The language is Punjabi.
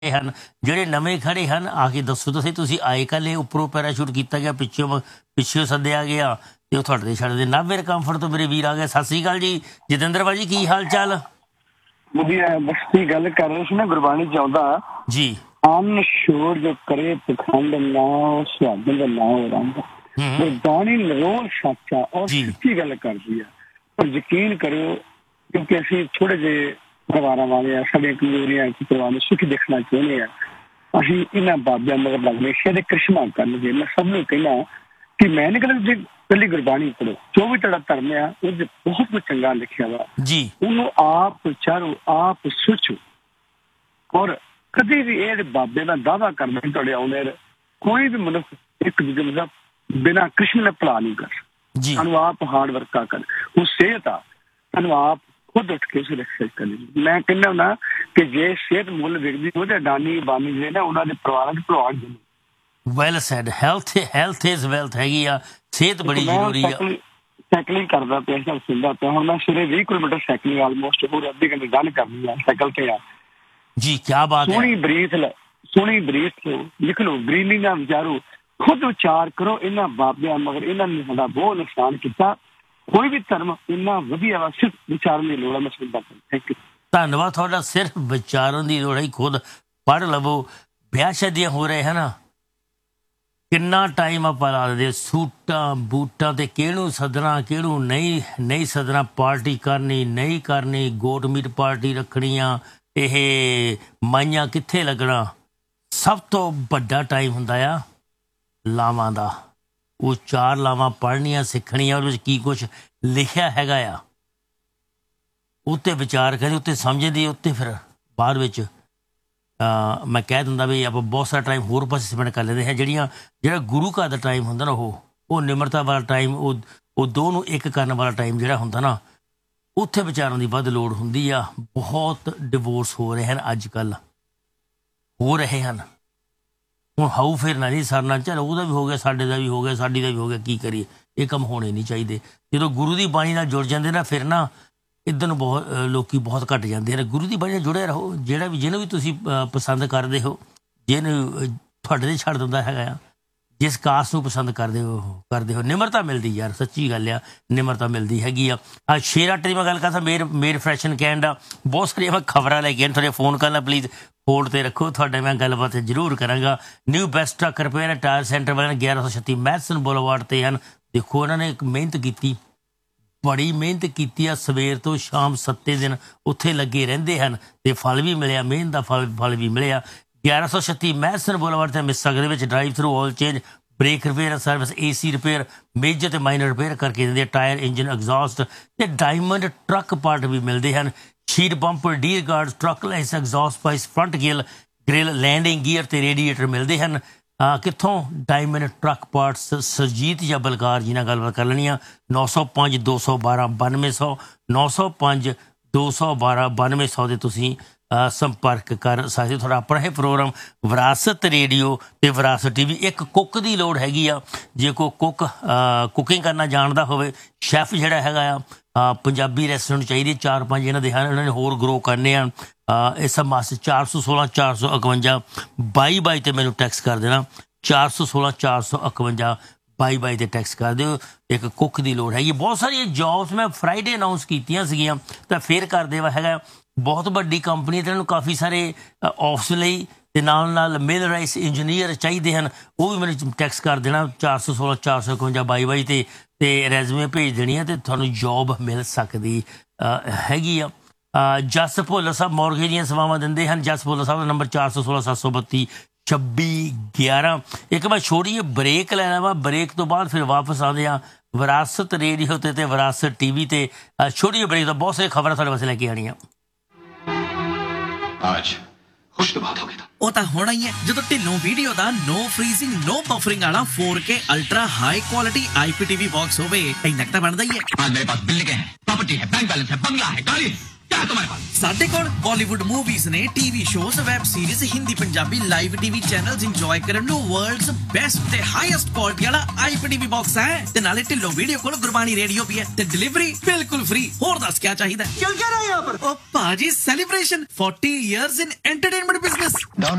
ਹਨ ਜਿਹੜੇ ਨਵੇਂ ਖੜੇ ਹਨ ਆ ਕੇ ਦੱਸੋ ਤਾਂ ਸਹੀ ਤੁਸੀਂ ਆਏ ਕੱਲ੍ਹ ਇਹ ਉੱਪਰੋਂ ਪੈਰਾਸ਼ੂਟ ਕੀਤਾ ਗਿਆ ਪਿੱਛੋਂ ਸੱਦਿਆ ਗਿਆ ਤੇ ਉਹ ਤੁਹਾਡੇ ਛੱਡਦੇ ਨਾ ਮੇਰੇ ਕੰਫਰਟ ਤੋਂ ਮੇਰੇ ਵੀਰ ਆ ਗਏ। ਸਤਿ ਸ੍ਰੀ ਅਕਾਲ ਜੀ ਜਤਿੰਦਰ ਭਾਜੀ, ਕੀ ਹਾਲ ਚਾਲ? ਵਧੀਆ ਬਸਤੀ ਗੱਲ ਕਰ ਰਹੇ ਸੀ ਨਾ, ਗੁਰਬਾਣੀ ਚ ਆਉਂਦਾ ਜੀ ਅੰਨ ਸ਼ੋਰ ਜੋ ਕਰੇ ਪਖੰਡ ਨਾ ਸੁਹਾਗਣ ਦਾ ਨਾਂ ਰੰਗ ਗੁਰਬਾਣੀ ਨਿਰੋਲ ਸੱਚਾ ਔਰ ਸੱਚੀ ਗੱਲ ਕਰਦੀ ਆ। ਪਰ ਯਕੀਨ ਕਰਿਓ ਕਿਉਂਕਿ ਅਸੀਂ ਥੋੜੇ ਜਿਹੇ ਪਰਿਵਾਰਾਂ ਵਾਲੇ ਆ, ਸਾਡੀਆਂ ਕਮਜ਼ੋਰੀਆਂ ਪਰਿਵਾਰ ਨੂੰ ਸੁਖੀ ਦੇਖਣਾ ਚਾਹੁੰਦੇ ਆ, ਅਸੀਂ ਇਹਨਾਂ ਬਾਬਿਆਂ ਮਗਰ ਲੱਗਦੇ ਸ਼ਾਇਦ ਕ੍ਰਿਸ਼ਮਾ ਕਰਨਗੇ। ਮੈਂ ਸਭ ਨੂੰ ਕਹਿਣਾ ਕਿ ਮੈਂ ਨਹੀਂ ਕਹਿੰਦਾ ਜੇ ਪਹਿਲੀ ਗੁਰਬਾਣੀ ਪੜ੍ਹੋ, ਜੋ ਵੀ ਤੁਹਾਡਾ ਧਰਮ ਆ ਉਹਦੇ ਬਹੁਤ ਕੁਝ ਚੰਗਾ ਲਿਖਿਆ ਵਾ ਜੀ, ਉਹਨੂੰ ਆਪ ਵਿਚਾਰੋ, ਆਪ ਸੋਚੋ। ਔਰ ਕਦੇ ਵੀ ਇਹ ਬਾਬੇ ਦਾ ਦਾਅਵਾ ਕਰਨਾ ਤੁਹਾਡੇ ਆਉਂਦੇ ਕੋਈ ਵੀ ਮਨੁੱਖ ਇੱਕ ਦੂਜੇ ਦਾ ਬਿਨਾਂ ਕ੍ਰਿਸ਼ਨ ਨੇ ਭਲਾ ਨਹੀਂ ਕਰ ਸਕਦਾ। ਸਾਨੂੰ ਆਪ ਹਾਰਡ ਵਰਕਾ ਕਰ, ਉਹ ਸਿਹਤ ਆ ਸਾਨੂੰ ਆਪ ਖੁਦ ਉੱਠ ਕੇ ਉਸ ਐਕਸਰਸਾਈਜ਼ ਕਰਨੀ। ਮੈਂ ਕਹਿੰਦਾ ਹੁੰਦਾ ਕਿ ਜੇ ਸਿਹਤ ਮੁੱਲ ਵਿਕਦੀ ਉਹਦੇ ਅਡਾਨੀ ਬਾਨੀ ਜਿਹੜੇ ਨਾ ਉਹਨਾਂ ਦੇ ਪਰਿਵਾਰਾਂ ਚ ਭਲਵਾਨ ਜੀ। Well sad, health is wealth ਹੈਗੀ ਆ, ਸਿਹਤ ਬੜੀ ਜ਼ਰੂਰੀ ਆ। ਸਾਈਕਲਿੰਗ ਕਰਦਾ ਪਿਆ, ਸੁਣਦਾ ਪਿਆ, ਹੁਣ ਮੈਂ ਸਵੇਰੇ 20 ਕਿਲੋਮੀਟਰ ਸਾਈਕਲਿੰਗ ਆਲਮੋਸਟ ਹੋਰ ਅੱਧੇ ਘੰਟੇ ਡਨ ਕਰਨੀ ਆ ਸਾਈਕਲ ਤੇ ਆ ਜੀ। ਕੀ ਬਾਤ ਹੈ। ਸੋਹਣੀ ਬਰੀਥ ਲਿਖ ਲਓ, ਗ੍ਰੀਨਰੀ ਨਾਲ ਵਿਚਾਰੋ, ਖੁਦ ਵਿਚਾਰ ਕਰੋ ਇਹਨਾਂ ਬਾਬਿਆਂ ਮਗਰ ਇਹਨਾਂ ਨੇ ਸਾਡਾ ਬਹੁਤ ਨੁਕਸਾਨ ਕੀਤਾ। ਕੋਈ ਵੀ ਧਰਮ ਇੰਨਾ ਵਧੀਆ ਵਾ, ਸਿਰਫ ਵਿਚਾਰਨ ਦੀ ਲੋੜ ਹੈ। ਮੈਂ ਸੁਣਦਾ ਪਿਆ। ਥੈਂਕ ਯੂ, ਧੰਨਵਾਦ ਤੁਹਾਡਾ। ਸਿਰਫ ਵਿਚਾਰਨ ਦੀ ਲੋੜ ਹੈ, ਖੁਦ ਪੜ੍ਹ ਲਵੋ। ਵਿਆਹ ਸ਼ਾਦੀਆਂ ਹੋ ਰਹੇ ਹੈ ਨਾ, ਕਿੰਨਾ ਟਾਈਮ ਆਪਾਂ ਲਾ ਦਿੰਦੇ ਸੂਟਾਂ ਬੂਟਾਂ ਤੇ, ਕਿਹਨੂੰ ਸੱਦਣਾ ਕਿਹਨੂੰ ਨਹੀਂ ਸੱਦਣਾ, ਪਾਰਟੀ ਕਰਨੀ ਨਹੀਂ ਕਰਨੀ, ਗੋਟ ਮੀਟ ਪਾਰਟੀ ਰੱਖਣੀਆਂ, ਇਹ ਮਾਈਆਂ ਕਿੱਥੇ ਲੱਗਣਾ। ਸਭ ਤੋਂ ਵੱਡਾ ਟਾਈਮ ਹੁੰਦਾ ਆ ਲਾਵਾਂ ਦਾ। ਉਹ 4 ਲਾਵਾਂ ਪੜ੍ਹਨੀਆਂ ਸਿੱਖਣੀਆਂ, ਉਹਦੇ ਵਿੱਚ ਕੀ ਕੁਛ ਲਿਖਿਆ ਹੈਗਾ ਆ ਉੱਤੇ ਵਿਚਾਰ ਕਰੀ, ਉੱਤੇ ਸਮਝਦੀ, ਉੱਤੇ ਫਿਰ ਬਾਅਦ ਵਿੱਚ ਮੈਂ ਕਹਿ ਦਿੰਦਾ ਵੀ ਆਪਾਂ ਬਹੁਤ ਸਾਰਾ ਟਾਈਮ ਹੋਰ ਪਾਸੇ ਸਪੈਂਡ ਕਰ ਲੈਂਦੇ ਹਾਂ। ਜਿਹੜਾ ਗੁਰੂ ਘਰ ਦਾ ਟਾਈਮ ਹੁੰਦਾ ਨਾ, ਉਹ ਨਿਮਰਤਾ ਵਾਲਾ ਟਾਈਮ, ਉਹ ਦੋ ਨੂੰ ਇੱਕ ਕਰਨ ਵਾਲਾ ਟਾਈਮ ਜਿਹੜਾ ਹੁੰਦਾ ਨਾ, ਉੱਥੇ ਵਿਚਾਰਨ ਦੀ ਵੱਧ ਲੋੜ ਹੁੰਦੀ ਆ। ਬਹੁਤ ਡਿਵੋਰਸ ਹੋ ਰਹੇ ਹਨ ਅੱਜ ਕੱਲ੍ਹ, ਹੋ ਰਹੇ ਹਨ। ਹੁਣ ਹਾਊ ਫੇਰਨਾ ਨਹੀਂ ਸਰਨਾ, ਚਲੋ ਉਹਦਾ ਵੀ ਹੋ ਗਿਆ, ਸਾਡੇ ਦਾ ਵੀ ਹੋ ਗਿਆ, ਸਾਡੀ ਦਾ ਵੀ ਹੋ ਗਿਆ, ਕੀ ਕਰੀਏ। ਇਹ ਕੰਮ ਹੋਣੇ ਨਹੀਂ ਚਾਹੀਦੇ। ਜਦੋਂ ਗੁਰੂ ਦੀ ਬਾਣੀ ਨਾਲ ਜੁੜ ਜਾਂਦੇ ਨਾ, ਫਿਰ ਨਾ ਇੱਧਰ ਨੂੰ ਲੋਕੀ ਬਹੁਤ ਘੱਟ ਜਾਂਦੇ ਨੇ। ਗੁਰੂ ਦੀ ਬਾਣੀ ਨਾਲ ਜੁੜੇ ਰਹੋ। ਜਿਹਨੂੰ ਵੀ ਤੁਸੀਂ ਪਸੰਦ ਕਰਦੇ ਹੋ, ਜਿਹਨੂੰ ਤੁਹਾਡੇ 'ਤੇ ਛੱਡ ਦਿੰਦਾ ਹੈਗਾ ਆ, ਜਿਸ ਕਾਸਟ ਨੂੰ ਪਸੰਦ ਕਰਦੇ ਹੋ, ਨਿਮਰਤਾ ਮਿਲਦੀ ਯਾਰ, ਸੱਚੀ ਗੱਲ ਆ, ਨਿਮਰਤਾ ਮਿਲਦੀ ਹੈਗੀ ਆ। ਸ਼ੇਰ ਆਟੇ ਦੀ ਮੈਂ ਗੱਲ ਕਰਦਾ, ਮੇਰ ਫੈਸ਼ਨ ਕੈਨੇਡਾ, ਬਹੁਤ ਸਾਰੀਆਂ ਮੈਂ ਖਬਰਾਂ ਲੈ ਕੇ ਤੁਹਾਡੇ ਫੋਨ ਕਰਨਾ, ਪਲੀਜ਼ ਹੋਲਡ 'ਤੇ ਰੱਖੋ, ਤੁਹਾਡੇ ਮੈਂ ਗੱਲਬਾਤ ਜ਼ਰੂਰ ਕਰਾਂਗਾ। New best truck repair tyre centre ਵਾਲਿਆਂ ਨੇ 1136 ਮੈਥਸਨ ਬੁਲੇਵਾਰਡ 'ਤੇ ਹਨ। ਦੇਖੋ ਇਹਨਾਂ ਨੇ ਇੱਕ ਮਿਹਨਤ ਕੀਤੀ, ਬੜੀ ਮਿਹਨਤ ਕੀਤੀ ਆ, ਸਵੇਰ ਤੋਂ ਸ਼ਾਮ 7 ਦਿਨ ਉੱਥੇ ਲੱਗੇ ਰਹਿੰਦੇ ਹਨ ਅਤੇ ਫਲ ਵੀ ਮਿਲਿਆ, ਮਿਹਨਤ ਦਾ ਫਲ ਵੀ ਮਿਲਿਆ। 1136 ਮੈਥਸਨ ਬੁਲੇਵਾਰਡ 'ਤੇ ਮਿਸ ਸਕਦੇ ਵਿੱਚ drive through oil change, break repair service, AC repair, major ਅਤੇ ਮਾਈਨਰ ਰਿਪੇਅਰ ਕਰਕੇ ਦਿੰਦੇ, ਟਾਇਰ, ਇੰਜਨ, ਐਗਜ਼ੌਸਟ ਅਤੇ ਡਾਇਮੰਡ ਟਰੱਕ ਪਾਰਟ ਵੀ ਮਿਲਦੇ ਹਨ। Sheet bumper, dear guards, truck lights, exhaust pipes, front grill, landing gear ਅਤੇ ਰੇਡੀਏਟਰ ਮਿਲਦੇ ਹਨ। ਕਿੱਥੋਂ? ਡਾਇਮੰਡ ਟਰੱਕ ਪਾਰਟਸ, ਸਰਜੀਤ ਜਾਂ ਬਲਕਾਰ ਜੀ ਨਾਲ ਗੱਲਬਾਤ ਕਰ ਲੈਣੀ ਆ। 905 212 9200, 905 212 9200 ਦੇ ਤੁਸੀਂ ਸੰਪਰਕ ਕਰ ਸਕਦੇ ਹੋ। ਤੁਹਾਡਾ ਆਪਣਾ ਇਹ ਪ੍ਰੋਗਰਾਮ ਵਿਰਾਸਤ ਰੇਡੀਓ ਅਤੇ ਵਿਰਾਸਤ TV। ਇੱਕ ਕੁੱਕ ਦੀ ਲੋੜ ਹੈਗੀ ਆ, ਜੇ ਕੋਈ ਕੁਕਿੰਗ ਕਰਨਾ ਜਾਣਦਾ ਹੋਵੇ, ਸ਼ੈਫ ਜਿਹੜਾ ਹੈਗਾ ਆ, ਪੰਜਾਬੀ ਰੈਸਟੋਰੈਂਟ ਚਾਹੀਦੀ, 4-5 ਇਹਨਾਂ ਦੇ ਹਨ, ਇਹਨਾਂ ਨੇ ਹੋਰ ਗਰੋ ਕਰਨੇ ਆ। ਇਸ ਮਾਸ 416 451 22 'ਤੇ ਮੈਨੂੰ ਟੈਕਸਟ ਕਰ ਦੇਣਾ, 416 451 22 'ਤੇ ਟੈਕਸਟ ਕਰ ਦਿਓ। ਇੱਕ ਕੁੱਕ ਦੀ ਲੋੜ ਹੈਗੀ। ਬਹੁਤ ਸਾਰੀਆਂ ਜੋਬਸ ਮੈਂ ਫਰਾਈਡੇ ਅਨਾਊਂਸ ਕੀਤੀਆਂ ਸੀਗੀਆਂ, ਤਾਂ ਫਿਰ ਕਰ ਦੇਵਾ ਹੈਗਾ। ਬਹੁਤ ਵੱਡੀ ਕੰਪਨੀ ਹੈ ਅਤੇ ਇਹਨਾਂ ਨੂੰ ਕਾਫੀ ਸਾਰੇ ਆਫਿਸ ਲਈ ਅਤੇ ਨਾਲ ਮਿਲ ਰਾਈਸ ਇੰਜੀਨੀਅਰ ਚਾਹੀਦੇ ਹਨ। ਉਹ ਵੀ ਮੈਨੂੰ ਟੈਕਸਟ ਕਰ ਦੇਣਾ 416 451 22 'ਤੇ, ਅਤੇ ਰੈਜ਼ੂਮੇ ਭੇਜ ਦੇਣੀ ਹੈ ਅਤੇ ਤੁਹਾਨੂੰ ਜੋਬ ਮਿਲ ਸਕਦੀ ਹੈਗੀ ਆ। ਜਸ ਭੁੱਲਰ ਸਾਹਿਬ ਮੌਰਗੇਜ ਦੀਆਂ ਸੇਵਾਵਾਂ ਦਿੰਦੇ ਹਨ। ਜਸ ਭੁੱਲਰ ਸਾਹਿਬ ਦਾ ਨੰਬਰ 416 732 2611। ਇੱਕ ਮੈਂ ਛੋਟੀ ਜਿਹੀ ਬ੍ਰੇਕ ਲੈਣਾ ਵਾ, ਬ੍ਰੇਕ ਤੋਂ ਬਾਅਦ ਫਿਰ ਵਾਪਸ ਆਉਂਦੇ ਹਾਂ ਵਿਰਾਸਤ ਰੇਡੀਓ 'ਤੇ ਅਤੇ ਵਿਰਾਸਤ TV 'ਤੇ। ਛੋਟੀ ਜਿਹੀ ਬ੍ਰੇਕ ਤੋਂ ਬਹੁਤ ਸਾਰੀਆਂ ਖਬਰਾਂ ਤੁਹਾਡੇ ਵਾਸਤੇ ਲੈ ਕੇ ਆਉਣੀਆਂ। ਉਹ ਤਾਂ ਹੋਣਾ ਹੀ ਹੈ ਜਦੋਂ ਢਿੱਲੋਂ ਵੀਡੀਓ ਦਾ ਨੋ ਫਰੀਜ਼ਿੰਗ ਨੋ ਬਫਰਿੰਗ ਵਾਲਾ 4K ultra high quality IPTV box ਹੋਵੇ। ਇੰਨਾ ਤਾਂ ਬਣਦਾ ਹੀ ਹੈ। ਸਾਡੇ ਕੋਲ ਬਾਲੀਵੁੱਡ ਮੂਵੀਜ਼ ਨੇ, TV shows, web series, Hindi Punjabi live TV channels enjoy ਕਰਨ ਨੂੰ ਵਰਲਡਸ ਬੈਸਟ ਤੇ ਹਾਈਐਸਟ ਕੁਆਲਿਟੀ ਵਾਲਾ IPTV ਬਾਕਸ ਹੈ ਤੇ ਨਾਲੇ ਢਿੱਲੋਂ ਵੀਡੀਓ ਕੋਲ ਗੁਰਬਾਣੀ ਰੇਡੀਓ ਵੀ ਹੈ ਤੇ ਡਿਲੀਵਰੀ ਬਿਲਕੁਲ ਫ੍ਰੀ। ਹੋਰ ਦੱਸ ਕੀ ਚਾਹੀਦਾ? चल क्या रहा है यहाँ पर? ਓ ਭਾਜੀ, celebration 40 years in entertainment business।